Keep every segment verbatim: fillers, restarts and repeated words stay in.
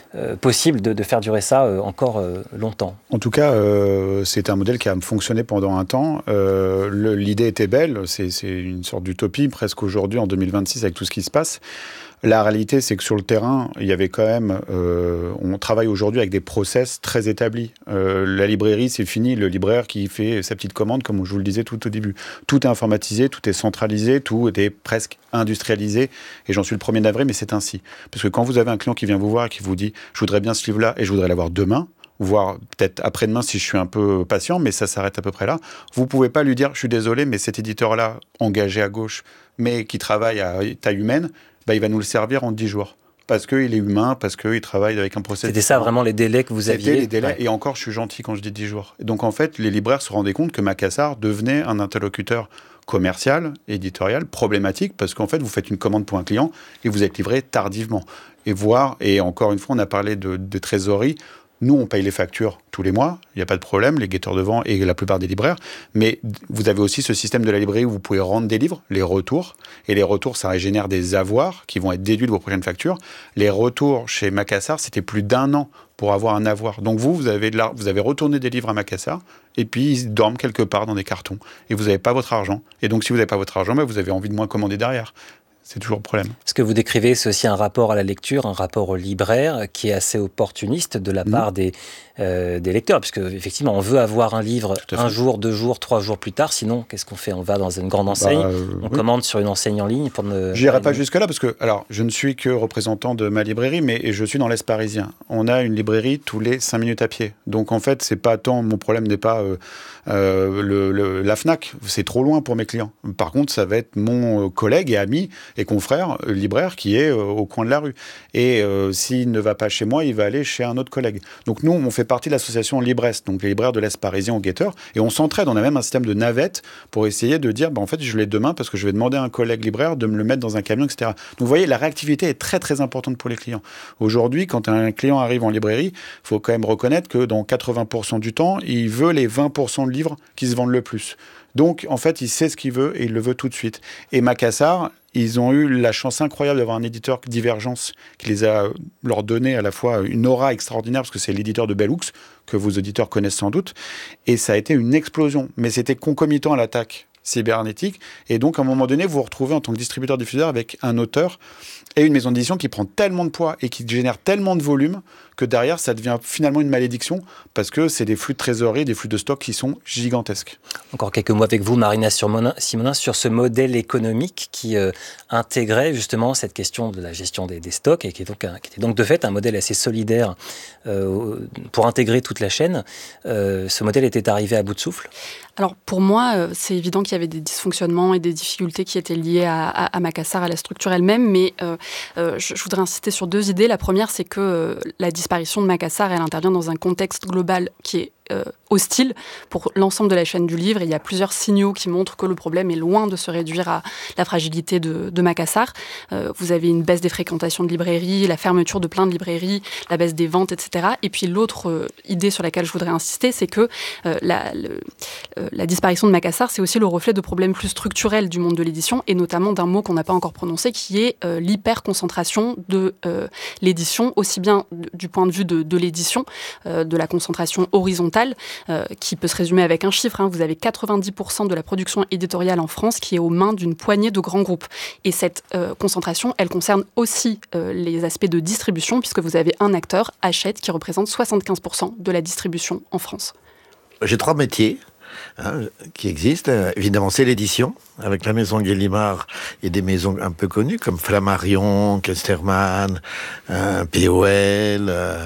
euh, possible de, de faire durer ça euh, encore euh, longtemps. En tout cas, euh, c'est un modèle qui a fonctionné pendant un temps. Euh, le, l'idée était belle, c'est, c'est une sorte d'utopie presque aujourd'hui en deux mille vingt-six avec tout ce qui se passe. La réalité, c'est que sur le terrain, il y avait quand même... Euh, on travaille aujourd'hui avec des process très établis. Euh, la librairie, c'est fini. Le libraire qui fait sa petite commande, comme je vous le disais tout au début. Tout est informatisé, tout est centralisé, tout est presque industrialisé. Et j'en suis le premier navré, mais c'est ainsi. Parce que quand vous avez un client qui vient vous voir et qui vous dit « je voudrais bien ce livre-là et je voudrais l'avoir demain », voire peut-être après-demain si je suis un peu patient, mais ça s'arrête à peu près là. Vous ne pouvez pas lui dire « je suis désolé, mais cet éditeur-là, engagé à gauche, mais qui travaille à taille humaine, bah, il va nous le servir en dix jours. » Parce qu'il est humain, parce qu'il travaille avec un process. C'était ça vraiment les délais que vous aviez. C'était les délais, ouais. Et encore, je suis gentil quand je dis dix jours. Et donc en fait, les libraires se rendaient compte que Macassar devenait un interlocuteur commercial, éditorial, problématique, parce qu'en fait, vous faites une commande pour un client et vous êtes livré tardivement. Et voir, et encore une fois, on a parlé de, de trésorerie. Nous, on paye les factures tous les mois, il n'y a pas de problème, les guetteurs de vent et la plupart des libraires. Mais vous avez aussi ce système de la librairie où vous pouvez rendre des livres, les retours. Et les retours, ça génère des avoirs qui vont être déduits de vos prochaines factures. Les retours chez Macassar, c'était plus d'un an pour avoir un avoir. Donc vous, vous avez, de la, vous avez retourné des livres à Macassar et puis ils dorment quelque part dans des cartons. Et vous n'avez pas votre argent. Et donc si vous n'avez pas votre argent, bah, vous avez envie de moins commander derrière. C'est toujours le problème. Ce que vous décrivez, c'est aussi un rapport à la lecture, un rapport au libraire qui est assez opportuniste de la part mmh. des, euh, des lecteurs. Puisque, effectivement, on veut avoir un livre un jour, deux jours, trois jours plus tard. Sinon, qu'est-ce qu'on fait ? On va dans une grande enseigne, bah, euh, on oui. commande sur une enseigne en ligne pour ne... Je n'irai pas jusque-là parce que, alors, je ne suis que représentant de ma librairie, mais je suis dans l'Est parisien. On a une librairie tous les cinq minutes à pied. Donc, en fait, c'est pas tant... Mon problème n'est pas euh, euh, le, le, la Fnac. C'est trop loin pour mes clients. Par contre, ça va être mon collègue et ami et confrère euh, libraire qui est euh, au coin de la rue. Et euh, s'il ne va pas chez moi, il va aller chez un autre collègue. Donc nous, on fait partie de l'association Librest, donc les libraires de l'Est parisien au guetteur, et on s'entraide. On a même un système de navette pour essayer de dire, bah, en fait, je l'ai demain parce que je vais demander à un collègue libraire de me le mettre dans un camion, et cetera. Donc vous voyez, la réactivité est très très importante pour les clients. Aujourd'hui, quand un client arrive en librairie, il faut quand même reconnaître que dans quatre-vingts pour cent du temps, il veut les vingt pour cent de livres qui se vendent le plus. Donc, en fait, il sait ce qu'il veut et il le veut tout de suite. Et Macassar, ils ont eu la chance incroyable d'avoir un éditeur Divergence qui les a leur donné à la fois une aura extraordinaire, parce que c'est l'éditeur de Bellux, que vos auditeurs connaissent sans doute. Et ça a été une explosion. Mais c'était concomitant à l'attaque cybernétique. Et donc, à un moment donné, vous vous retrouvez en tant que distributeur-diffuseur avec un auteur et une maison d'édition qui prend tellement de poids et qui génère tellement de volume que derrière, ça devient finalement une malédiction parce que c'est des flux de trésorerie, des flux de stock qui sont gigantesques. Encore quelques mots avec vous, Marina Simonin, sur ce modèle économique qui euh, intégrait justement cette question de la gestion des, des stocks et qui, est donc un, qui était donc de fait un modèle assez solidaire euh, pour intégrer toute la chaîne. Euh, ce modèle était arrivé à bout de souffle ? Alors pour moi, c'est évident qu'il y avait des dysfonctionnements et des difficultés qui étaient liées à, à, à Macassar, à la structure elle-même, mais euh, euh, je, je voudrais insister sur deux idées. La première, c'est que euh, la disparition de Macassar, elle intervient dans un contexte global qui est euh, hostile pour l'ensemble de la chaîne du livre. Et il y a plusieurs signaux qui montrent que le problème est loin de se réduire à la fragilité de, de Macassar. Euh, vous avez une baisse des fréquentations de librairies, la fermeture de plein de librairies, la baisse des ventes, et cetera. Et puis l'autre euh, idée sur laquelle je voudrais insister, c'est que euh, la, le, euh, la disparition de Macassar, c'est aussi le reflet de problèmes plus structurels du monde de l'édition, et notamment d'un mot qu'on n'a pas encore prononcé, qui est euh, l'hyper-concentration de euh, l'édition, aussi bien du point de vue de, de l'édition, euh, de la concentration horizontale, Euh, qui peut se résumer avec un chiffre. Hein. Vous avez quatre-vingt-dix pour cent de la production éditoriale en France qui est aux mains d'une poignée de grands groupes. Et cette euh, concentration, elle concerne aussi euh, les aspects de distribution, puisque vous avez un acteur, Hachette, qui représente soixante-quinze pour cent de la distribution en France. J'ai trois métiers hein, qui existent. Euh, évidemment, c'est l'édition, avec la maison Gallimard et des maisons un peu connues, comme Flammarion, Casterman, euh, P O L... Euh,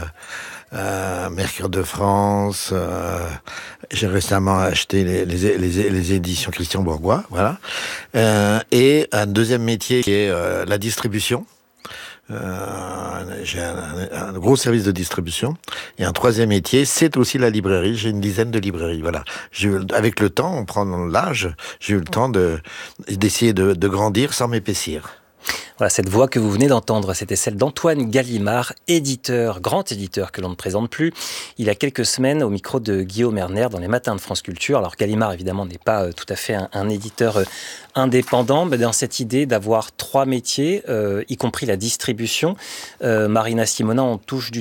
Euh, Mercure de France, euh, j'ai récemment acheté les, les, les, les éditions Christian Bourgois, voilà. Euh, et un deuxième métier qui est euh, la distribution. Euh, j'ai un, un, un gros service de distribution. Et un troisième métier, c'est aussi la librairie. J'ai une dizaine de librairies, voilà. J'ai eu, avec le temps, on prend l'âge, j'ai eu le temps de, d'essayer de, de grandir sans m'épaissir. Voilà, cette voix que vous venez d'entendre, c'était celle d'Antoine Gallimard, éditeur, grand éditeur que l'on ne présente plus. Il y a quelques semaines, au micro de Guillaume Erner, dans les matins de France Culture. Alors Gallimard, évidemment, n'est pas euh, tout à fait un, un éditeur euh, indépendant, mais dans cette idée d'avoir trois métiers, euh, y compris la distribution. Euh, Marina Simonin, on touche du